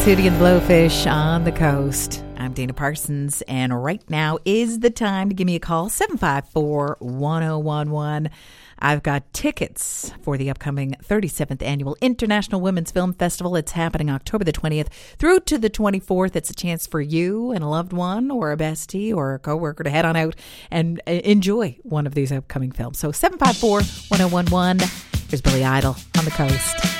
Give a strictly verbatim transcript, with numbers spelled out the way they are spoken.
Tootie and the Blowfish on the coast. I'm Dana Parsons, and right now is the time to give me a call, seven five four, one oh one one. I've got tickets for the upcoming thirty-seventh Annual International Women's Film Festival. It's happening October the twentieth through to the twenty-fourth. It's a chance for you and a loved one or a bestie or a coworker to head on out and enjoy one of these upcoming films. So seven five four, one oh one one. Here's Billy Idol on the coast.